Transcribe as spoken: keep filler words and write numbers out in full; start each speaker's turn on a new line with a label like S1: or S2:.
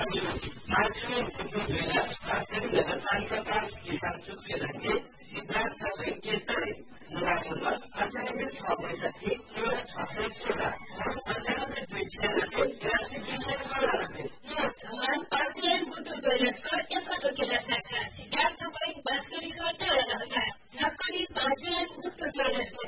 S1: अनि मान्छे बुद्धि विलास पासेर नगरपालिकाका किसान चुक्के लागि सिद्धार्थ वैद्यताले मोबाइल अन्ठानब्बे छ बैसठी तेह्र छ सय सोह्र अन्ठानब्बे दुई छ्यानब्बे तिरासी दुई सय चौरानब्बे
S2: धमान पाँचलाइन बुटो ज्वेलर्सको एकटोकेला शाखा सिद्धार्थ बैंक बाँसगढीको टाढा नक्कली पाँचलाइन बुटो ज्वेलर्सको